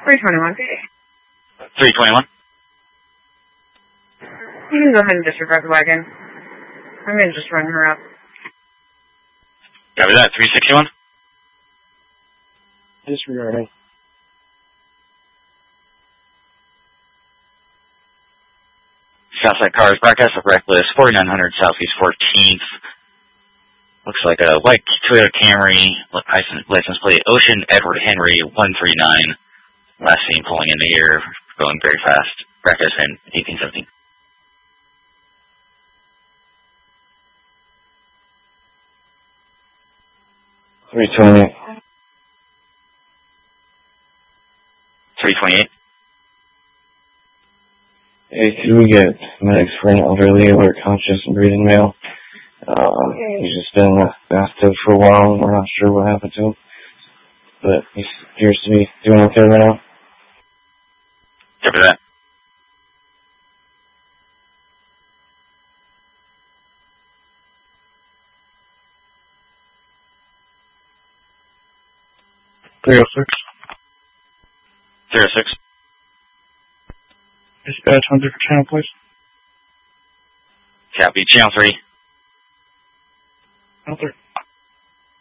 321. 321. You can go ahead and disregard the wagon. I'm going to just run her up. Copy that. 361. Disregarding. Southside cars, broadcast of reckless, 4900 Southeast 14th. Looks like a white Toyota Camry, license plate, Ocean Edward Henry 139. Last seen pulling into here, going very fast. Broadcast in 1817. 328. 328. Hey, could we get medics for an elderly or conscious and breathing male? He's just been in the bathtub for a while and we're not sure what happened to him. But he appears to be doing okay right now. Copy that. .306. Dispatch on different channel, please. Copy. Channel 3. Channel 3.